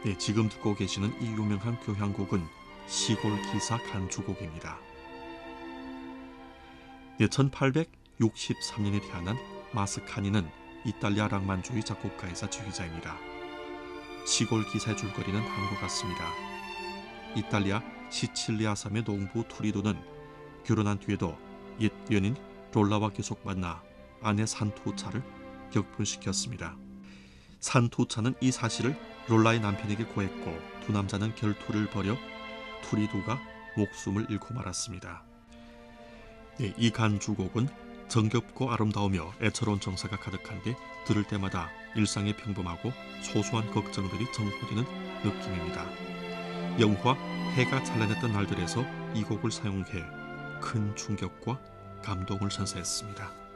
네, 지금 듣고 계시는 이 유명한 교향곡은 시골 기사 간주곡입니다. 네, 1863년에 태어난 마스카니는 이탈리아 낭만주의 작곡가이자 지휘자입니다. 시골 기사의 줄거리는 다음과 같습니다. 이탈리아 시칠리아 섬의 농부 투리도는 결혼한 뒤에도 옛 연인 롤라와 계속 만나 아내 산토차를 격분시켰습니다. 산토차는 이 사실을 롤라의 남편에게 고했고 두 남자는 결투를 벌여 투리도가 목숨을 잃고 말았습니다. 네, 이 간주곡은 정겹고 아름다우며 애처로운 정서가 가득한데 들을 때마다 일상의 평범하고 소소한 걱정들이 정포되는 느낌입니다. 영화 해가 찬란했던 날들에서 이 곡을 사용해 큰 충격과 감동을 선사했습니다.